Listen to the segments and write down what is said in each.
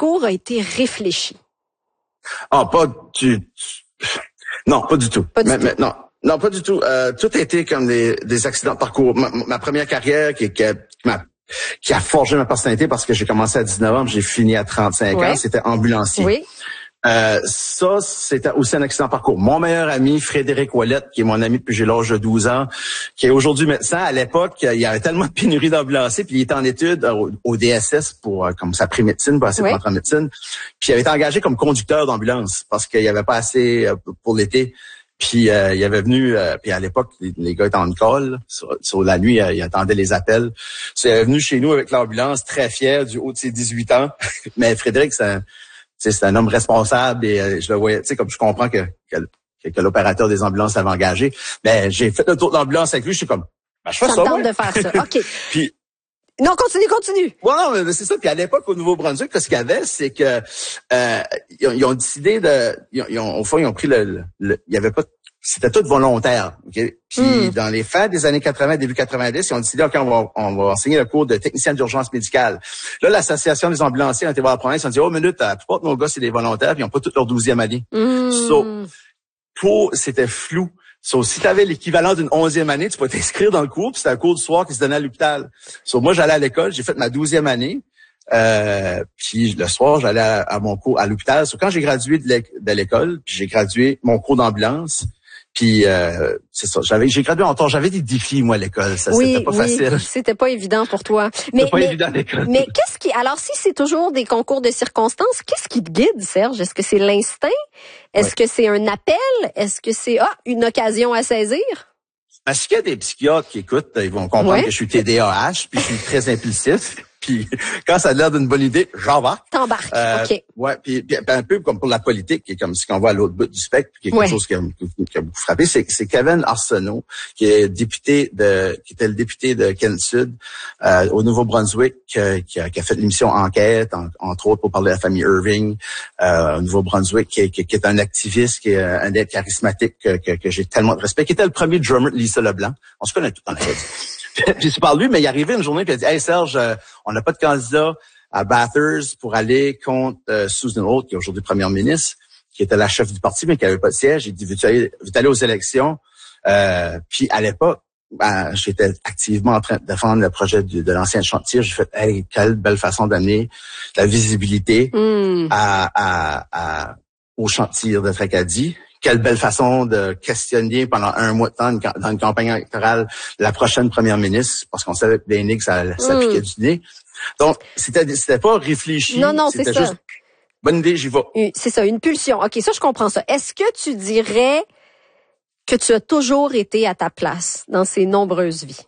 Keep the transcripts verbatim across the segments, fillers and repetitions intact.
parcours a été réfléchi? Ah, pas du... Non, pas du tout. Pas du mais, tout. Mais, non. Non, pas du tout. Euh, tout a été comme des, des accidents de parcours. Ma, ma première carrière qui, qui, a, qui, m'a, qui a forgé ma personnalité parce que j'ai commencé à dix-neuf ans, j'ai fini à trente-cinq ouais. ans, c'était ambulancier. Oui. Euh, ça, c'était aussi un accident de parcours. Mon meilleur ami, Frédéric Ouellette, qui est mon ami depuis j'ai l'âge de douze ans, qui est aujourd'hui médecin, à l'époque, il y avait tellement de pénurie d'ambulanciers, puis il était en études au, au D S S pour euh, comme sa pré-médecine, pour essayer de rentrer en médecine. Puis il avait été engagé comme conducteur d'ambulance parce qu'il n'y avait pas assez euh, pour l'été. Puis euh, il avait venu, euh, puis à l'époque, les, les gars étaient en call, sur, sur la nuit, euh, ils attendaient les appels. So, il est venu chez nous avec l'ambulance, très fier, du haut de ses dix-huit ans. Mais Frédéric, c'est un, c'est un homme responsable et euh, je le voyais, tu sais, comme je comprends que, que, que l'opérateur des ambulances l'avait engagé. Mais j'ai fait le tour de l'ambulance avec lui, je suis comme, ben, je fais ça. Ça me tente ouais. de faire ça, OK. Puis, non, continue, continue. Ouais, non, mais c'est ça. Puis à l'époque, au Nouveau-Brunswick, ce qu'il y avait, c'est que euh, ils, ont, ils ont décidé de, ils ont, ils ont, au fond, ils ont pris le, le, le il y avait pas, c'était tout volontaire. Okay? Puis mm. dans les fins des années quatre-vingts, début quatre-vingt-dix, ils ont décidé ok, on va, on va enseigner le cours de technicien d'urgence médicale. Là, l'association des ambulanciers a été voir la province, ils ont dit oh minute, la plupart de nos gars c'est des volontaires, puis ils n'ont pas toute leur douzième année. Mm. So, pour, c'était flou. So, si tu avais l'équivalent d'une onzième année, tu pouvais t'inscrire dans le cours, puis c'était un cours du soir qui se donnait à l'hôpital. So, moi, j'allais à l'école, j'ai fait ma douzième année, euh, puis le soir, j'allais à, à mon cours à l'hôpital. So, quand j'ai gradué de l'école, puis j'ai gradué mon cours d'ambulance, puis euh, c'est ça, j'avais j'ai gradué en temps, j'avais des défis moi à l'école, ça oui, c'était pas oui, facile. C'était pas évident pour toi. Mais pas mais, évident à l'école. Mais qu'est-ce qui alors si c'est toujours des concours de circonstances, qu'est-ce qui te guide, Serge? Est-ce que c'est l'instinct? Est-ce ouais. que c'est un appel? Est-ce que c'est ah, une occasion à saisir? Parce qu'il y a des psychiatres qui écoutent, ils vont comprendre ouais. que je suis T D A H, puis je suis très impulsif. Puis quand ça a l'air d'une bonne idée, j'embarque. T'embarques, euh, OK. Ouais, puis, puis un peu comme pour la politique, qui est comme ce qu'on voit à l'autre bout du spectre, qui est quelque ouais. chose qui a, qui a beaucoup frappé, c'est, c'est Kevin Arsenault, qui est député de, qui était le député de Kent Sud euh, au Nouveau-Brunswick, euh, qui, a, qui a fait l'émission Enquête, en, entre autres pour parler de la famille Irving euh, au Nouveau-Brunswick, qui, qui, qui est un activiste, qui est un être charismatique que, que, que j'ai tellement de respect, qui était le premier drummer de Lisa Leblanc. On se connaît tout dans la tête. Puis c'est par lui, mais il est arrivé une journée puis il a dit « Hey Serge, euh, on n'a pas de candidat à Bathurst pour aller contre euh, Susan Holt, qui est aujourd'hui première ministre, qui était la chef du parti, mais qui n'avait pas de siège. » Il dit « Veux-tu aller, veux-tu aller aux élections? Euh, » Puis à l'époque, ben, j'étais activement en train de défendre le projet de, de l'ancien chantier. J'ai fait « Hey, quelle belle façon d'amener la visibilité mm. à, à, à, au chantier de Tracadie. » Quelle belle façon de questionner pendant un mois de temps dans une campagne électorale la prochaine première ministre, parce qu'on savait que les Nix, ça, ça piquait mm. du nez. Donc, c'était, c'était pas réfléchi. Non, non, c'est c'était ça. Juste, bonne idée, j'y vais. C'est ça, une pulsion. OK, ça, je comprends ça. Est-ce que tu dirais que tu as toujours été à ta place dans ces nombreuses vies?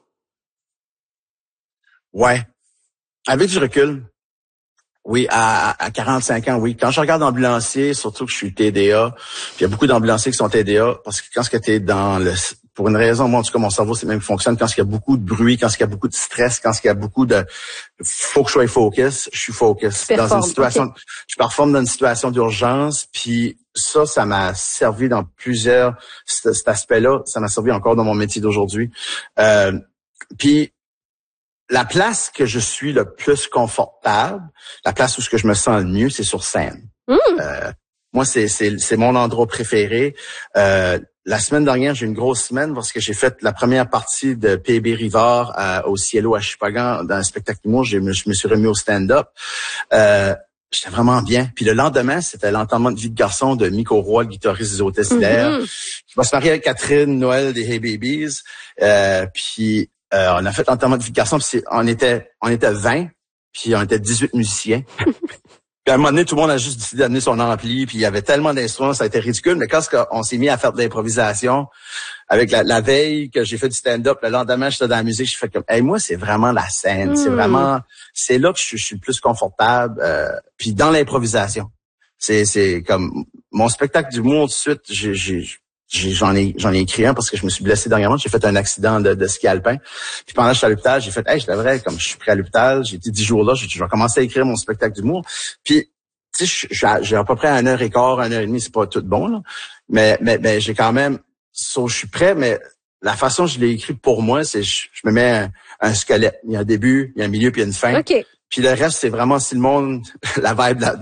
Ouais. Avec du recul. Oui, à, à quarante-cinq ans, oui. Quand je regarde ambulancier, surtout que je suis T D A, puis il y a beaucoup d'ambulanciers qui sont T D A, parce que quand tu es dans le... Pour une raison, moi, en tout cas, mon cerveau, c'est même fonctionne quand il y a beaucoup de bruit, quand il y a beaucoup de stress, quand il y a beaucoup de... Faut que je sois focus, je suis focus. Performe, dans une situation... Okay. Je performe dans une situation d'urgence, puis ça, ça m'a servi dans plusieurs... Cet, cet aspect-là, ça m'a servi encore dans mon métier d'aujourd'hui. Euh, puis... La place que je suis le plus confortable, la place où ce que je me sens le mieux, c'est sur scène. Mm. Euh, moi, c'est, c'est, c'est mon endroit préféré. Euh, la semaine dernière, j'ai une grosse semaine parce que j'ai fait la première partie de P B Rivard euh, au Cielo à Chupagan dans un spectacle d'humour. Je me, je me suis remis au stand-up. Euh, J'étais vraiment bien. Puis le lendemain, c'était l'enterrement de vie de garçon de Miko Roy, le guitariste des Hôtesses Hilaire. Mm-hmm. Je me suis marié avec Catherine Noël des Hey Babies. Euh, puis Euh, on a fait l'enterrement de vie de garçon, puis on était, on était vingt, puis on était dix-huit musiciens. Puis à un moment donné, tout le monde a juste décidé d'amener son ampli, puis il y avait tellement d'instruments, ça a été ridicule. Mais quand on s'est mis à faire de l'improvisation, avec la, la veille que j'ai fait du stand-up, le lendemain, j'étais dans la musique, je fais comme, hey, moi, c'est vraiment la scène, mm. c'est vraiment, c'est là que je, je suis le plus confortable. Euh, puis dans l'improvisation, c'est, c'est comme mon spectacle d'humour. Tout de suite, j'ai, j'ai J'en ai, j'en ai écrit un parce que je me suis blessé dernièrement. J'ai fait un accident de, de ski alpin. Puis pendant que j'étais à l'hôpital, j'ai fait, hey, je devrais, comme je suis prêt à l'hôpital, j'ai été dix jours là, j'ai, je vais commencer à écrire mon spectacle d'humour. Puis, tu sais, j'ai, j'ai à peu près une heure et quart, une heure et demie, c'est pas tout bon, là. Mais, mais, mais j'ai quand même, so, je suis prêt, mais la façon dont je l'ai écrit pour moi, c'est, je, je me mets un, un squelette. Il y a un début, il y a un milieu, puis il y a une fin. Okay. Puis le reste, c'est vraiment si le monde, la vibe, la,